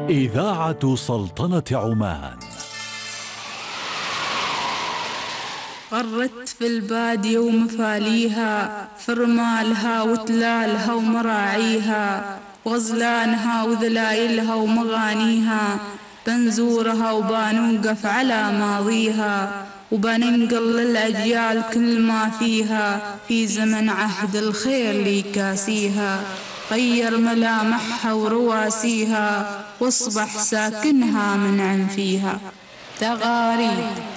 إذاعة سلطنة عمان. غرت في البادية ومفاليها، فرمالها وتلالها ومراعيها، وغزلانها وذلايلها ومغانيها، بنزورها وبنوقف على ماضيها، وبننقل للأجيال كل ما فيها، في زمن عهد الخير لي كاسيها، غير ملامحها ورواسيها، واصبح ساكنها منعم فيها. تغاريد